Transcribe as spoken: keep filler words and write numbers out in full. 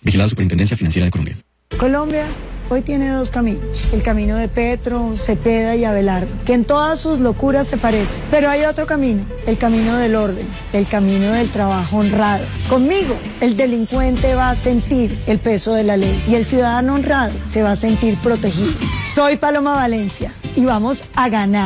Vigilado Superintendencia Financiera de Colombia. Colombia hoy tiene dos caminos, el camino de Petro, Cepeda y Abelardo, que en todas sus locuras se parecen. Pero hay otro camino, el camino del orden, el camino del trabajo honrado. Conmigo, el delincuente va a sentir el peso de la ley y el ciudadano honrado se va a sentir protegido. Soy Paloma Valencia y vamos a ganar.